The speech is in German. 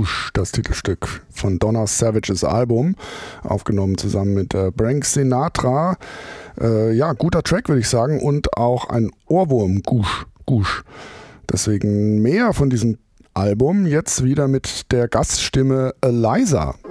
Gush, das Titelstück von Donna Savages Album, aufgenommen zusammen mit Frank Sinatra. Ja, guter Track, würde ich sagen, und auch ein Ohrwurm, Gush. Deswegen mehr von diesem Album, jetzt wieder mit der Gaststimme Eliza.